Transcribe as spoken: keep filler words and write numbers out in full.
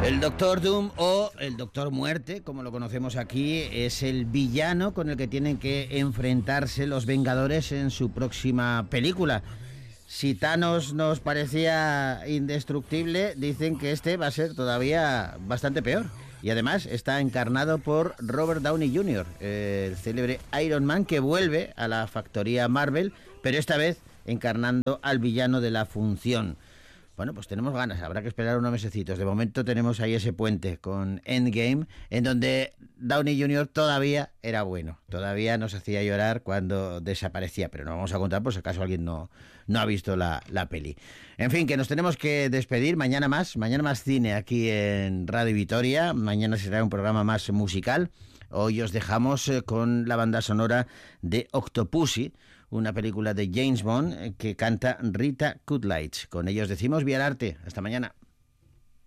El Doctor Doom, o el Doctor Muerte, como lo conocemos aquí, es el villano con el que tienen que enfrentarse los Vengadores en su próxima película. Si Thanos nos parecía indestructible, dicen que este va a ser todavía bastante peor. Y además está encarnado por Robert Downey junior, el célebre Iron Man, que vuelve a la factoría Marvel, pero esta vez encarnando al villano de la función. Bueno, pues tenemos ganas, habrá que esperar unos mesecitos. De momento tenemos ahí ese puente con Endgame, en donde Downey junior todavía era bueno, todavía nos hacía llorar cuando desaparecía, pero no vamos a contar por si acaso alguien no, no ha visto la, la peli. En fin, que nos tenemos que despedir. Mañana más, mañana más cine aquí en Radio Vitoria, mañana será un programa más musical. Hoy os dejamos con la banda sonora de Octopussy, una película de James Bond que canta Rita Coolidge. Con ellos decimos Vía el Arte. Hasta mañana.